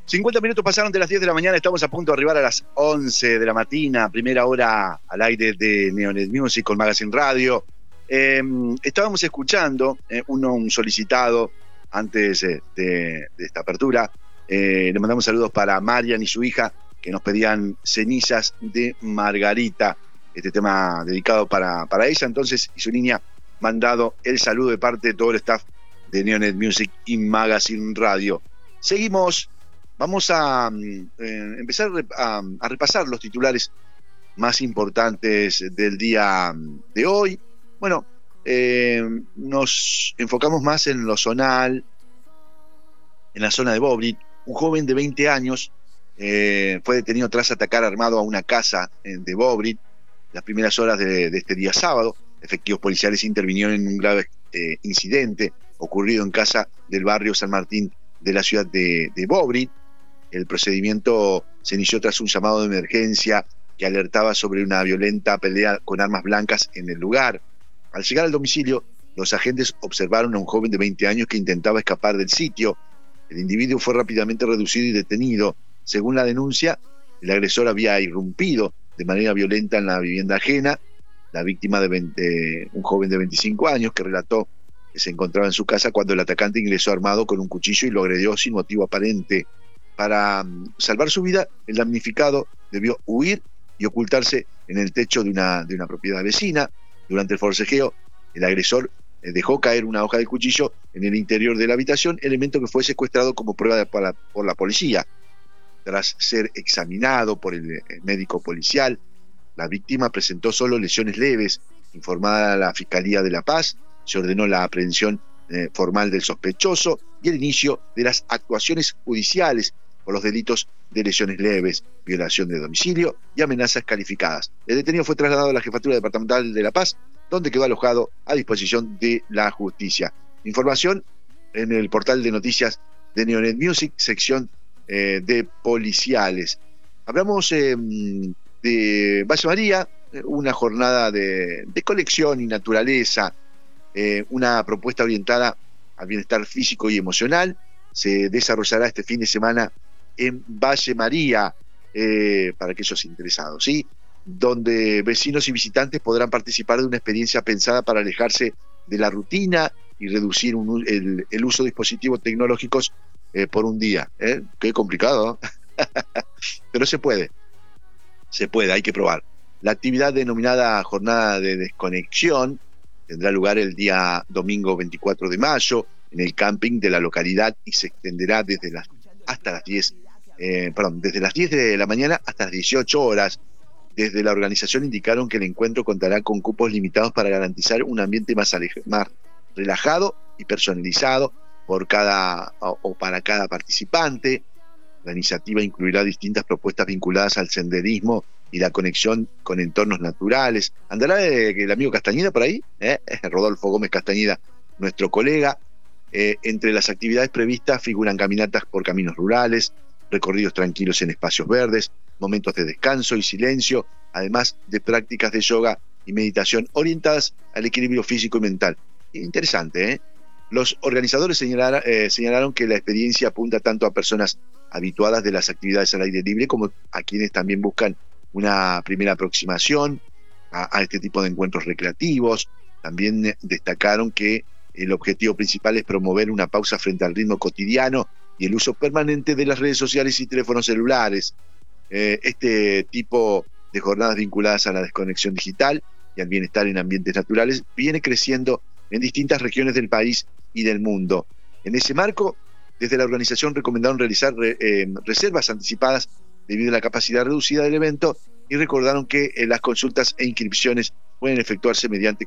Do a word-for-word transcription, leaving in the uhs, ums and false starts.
cincuenta minutos pasaron de las diez de la mañana, estamos a punto de arribar a las once de la mañana, primera hora al aire de Neonet Music con Magazine Radio. Eh, estábamos escuchando eh, uno, un solicitado antes eh, de, de esta apertura. Eh, le mandamos saludos para Marian y su hija, que nos pedían Cenizas de Margarita, este tema dedicado para, para ella, entonces, y su niña, mandado el saludo de parte de todo el staff de Neonet Music y Magazine Radio. Seguimos. Vamos a eh, empezar a, a repasar los titulares más importantes del día de hoy. Bueno, eh, nos enfocamos más en lo zonal, en la zona de Bobrit. Un joven de veinte años eh, fue detenido tras atacar armado a una casa de Bobrit las primeras horas de, de este día sábado. Efectivos policiales intervinieron en un grave eh, incidente ocurrido en casa del barrio San Martín de la ciudad de, de Bobrit. El procedimiento se inició tras un llamado de emergencia que alertaba sobre una violenta pelea con armas blancas en el lugar. Al llegar al domicilio, los agentes observaron a un joven de veinte años que intentaba escapar del sitio. El individuo fue rápidamente reducido y detenido. Según la denuncia, el agresor había irrumpido de manera violenta en la vivienda ajena. La víctima, de veinte, un joven de veinticinco años, que relató que se encontraba en su casa cuando el atacante ingresó armado con un cuchillo y lo agredió sin motivo aparente. Para salvar su vida, el damnificado debió huir y ocultarse en el techo de una, de una propiedad vecina. Durante el forcejeo, el agresor dejó caer una hoja de cuchillo en el interior de la habitación, elemento que fue secuestrado como prueba de, para, por la policía. Tras ser examinado por el, el médico policial, la víctima presentó solo lesiones leves. Informada a la Fiscalía de La Paz, se ordenó la aprehensión eh, formal del sospechoso y el inicio de las actuaciones judiciales por los delitos de lesiones leves, violación de domicilio y amenazas calificadas. El detenido fue trasladado a la Jefatura Departamental de La Paz, donde quedó alojado a disposición de la justicia. Información en el portal de noticias de Neonet Music, sección eh, de policiales. Hablamos eh, de Valle María, una jornada de, de colección y naturaleza, eh, una propuesta orientada al bienestar físico y emocional. Se desarrollará este fin de semana en Valle María, eh, para aquellos interesados, ¿sí? Donde vecinos y visitantes podrán participar de una experiencia pensada para alejarse de la rutina y reducir un, el, el uso de dispositivos tecnológicos eh, por un día. ¿eh? Qué complicado, ¿no? Pero se puede, se puede, hay que probar. La actividad denominada Jornada de Desconexión tendrá lugar el día domingo veinticuatro de mayo en el camping de la localidad y se extenderá desde las hasta las diez, eh, perdón, desde las diez de la mañana hasta las dieciocho horas. Desde la organización indicaron que el encuentro contará con cupos limitados para garantizar un ambiente más, aleja, más relajado y personalizado por cada o, o para cada participante. La iniciativa incluirá distintas propuestas vinculadas al senderismo y la conexión con entornos naturales. ¿Andará eh, el amigo Castañeda por ahí? ¿Eh? Rodolfo Gómez Castañeda, nuestro colega. Eh, entre las actividades previstas figuran caminatas por caminos rurales, recorridos tranquilos en espacios verdes, momentos de descanso y silencio, además de prácticas de yoga y meditación orientadas al equilibrio físico y mental. Interesante, ¿eh? Los organizadores señalar, eh, señalaron que la experiencia apunta tanto a personas habituadas de las actividades al aire libre como a quienes también buscan una primera aproximación a, a este tipo de encuentros recreativos. También destacaron que el objetivo principal es promover una pausa frente al ritmo cotidiano y el uso permanente de las redes sociales y teléfonos celulares. Eh, este tipo de jornadas vinculadas a la desconexión digital y al bienestar en ambientes naturales viene creciendo en distintas regiones del país y del mundo. En ese marco, desde la organización recomendaron realizar re, eh, reservas anticipadas debido a la capacidad reducida del evento y recordaron que eh, las consultas e inscripciones pueden efectuarse mediante